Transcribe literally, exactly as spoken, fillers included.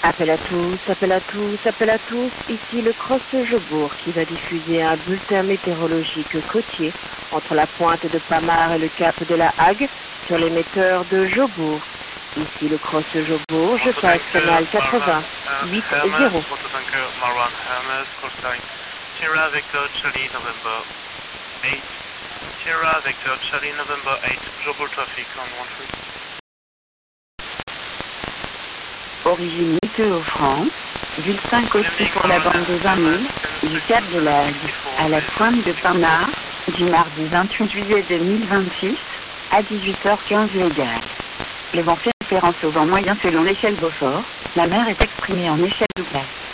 Appel à tous, appel à tous, appel à tous. Ici le Cross Jobourg qui va diffuser un bulletin météorologique côtier entre la pointe de Pamar et le cap de la Hague sur l'émetteur de Jobourg. Ici le Cross Jobourg, je passe canal quatre-vingts-huit zéro. Sierra Vector Charlie November eight. Sierra Vector Charlie November eight. Jobourg traffic on one three. Origine Météo France, bulletin côtier pour la bande de vingt mille, du cap de la Hague à la pointe de Pamar, du mardi vingt-huit juillet deux mille vingt-six, à dix-huit heures quinze légal. Les vents fait référence au vent moyen selon l'échelle Beaufort, la mer est exprimée en échelle Douglas.